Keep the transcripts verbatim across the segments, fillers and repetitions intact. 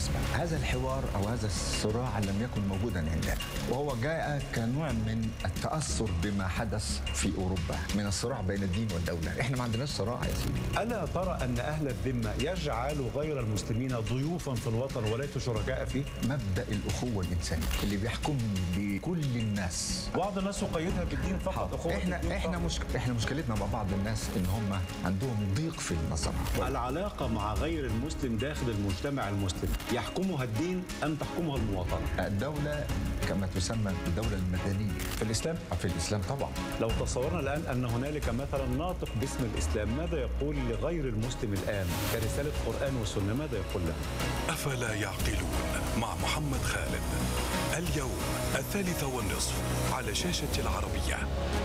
بالنسبة له. هذا الحوار أو هذا الصراع لم يكن موجودا عندنا، وهو جاء كنوع من التأثر بما حدث في أوروبا من الصراع بين الدين والدولة. إحنا ما عندناش صراع يا سيدي. ألا ترى أن أهل الذمة يجعلوا غير المسلمين ضيوفا في الوطن وليسوا شركاء فيه؟ مبدأ الأخوة الإنسانية اللي بيحكمني بكل الناس. بعض الناس يقيدها بالدين فقط. أخوة إحنا إحنا مش إحنا مشكلتنا مع بعض الناس إن هم عندهم ضيق في النظر. العلاقة مع غير المسلم داخل المجتمع المسلم يحكمها الدين أم تحكمها المواطنة؟ الدولة كما تسمى الدولة المدنية في الإسلام؟ في الإسلام طبعا. لو تصورنا الآن أن هنالك مثلا ناطق باسم الإسلام، ماذا يقول لغير المسلم الآن كرسالة قرآن وسنة؟ ماذا يقول له؟ أفلا يعقلون مع محمد خالد اليوم الثالثة والنصف على شاشة العربية.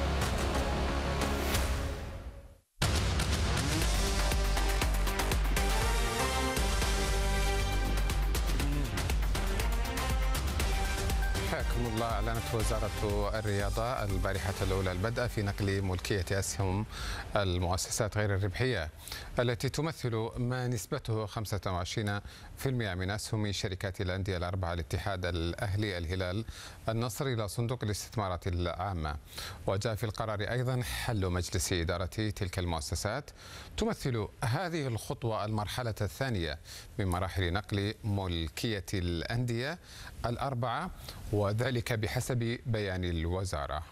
حياكم الله. أعلنت وزارة الرياضة البارحة الأولى البدء في نقل ملكية أسهم المؤسسات غير الربحية التي تمثل ما نسبته خمسة وعشرين بالمئة من أسهم شركات الأندية الأربعة: الاتحاد، الأهلي، الهلال، النصر، إلى صندوق الاستثمارات العامة. وجاء في القرار أيضا حل مجلس إدارة تلك المؤسسات. تمثل هذه الخطوة المرحلة الثانية من مراحل نقل ملكية الأندية الأربعة، وذلك بحسب بيان الوزارة.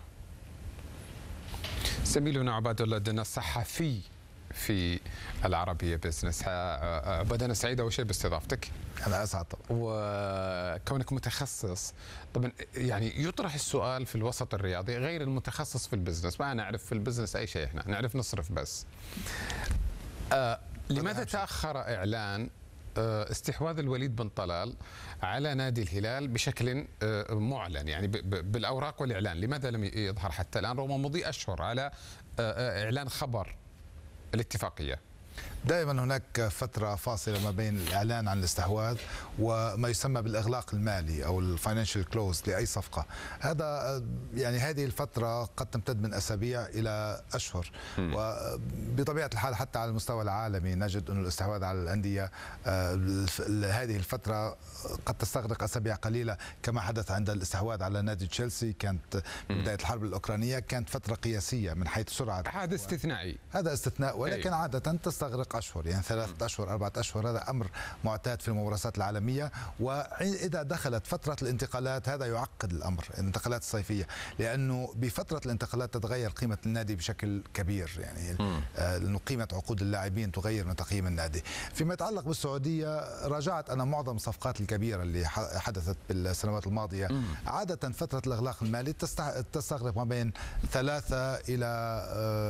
زميلنا عباد الله الدنا الصحفي في العربية بزنس. عباد، أنا سعيد أول شيء باستضافتك. أنا أسعد طبعا. وكونك متخصص، طبعا يعني يطرح السؤال في الوسط الرياضي غير المتخصص في البزنس، ما نعرف في البزنس أي شيء، احنا نعرف نصرف بس. آه لماذا تأخر إعلان استحواذ الوليد بن طلال على نادي الهلال بشكل معلن، يعني بالأوراق والإعلان؟ لماذا لم يظهر حتى الآن رغم مضي أشهر على إعلان خبر الاتفاقية؟ دائما هناك فترة فاصلة ما بين الإعلان عن الاستحواذ وما يسمى بالإغلاق المالي أو الفاينانشال كلوز لأي صفقة. هذا يعني هذه الفترة قد تمتد من أسابيع إلى أشهر، وبطبيعة الحال حتى على المستوى العالمي نجد أن الاستحواذ على الأندية هذه الفترة قد تستغرق أسابيع قليلة، كما حدث عند الاستحواذ على نادي تشيلسي كانت بداية الحرب الأوكرانية، كانت فترة قياسية من حيث سرعة. هذا استثنائي، هذا استثناء، ولكن عادة تستغرق أشهر، يعني ثلاثة أشهر أربعة أشهر. هذا أمر معتاد في الممارسات العالمية. وإذا دخلت فترة الانتقالات هذا يعقد الأمر، الانتقالات الصيفية، لأنه بفترة الانتقالات تتغير قيمة النادي بشكل كبير، يعني لأنه قيمة عقود اللاعبين تغير من تقييم النادي. فيما يتعلق بالسعودية، راجعت أنا معظم الصفقات الكبيرة اللي حدثت بالسنوات الماضية. عادة فترة الإغلاق المالي تستغرق ما بين ثلاثة إلى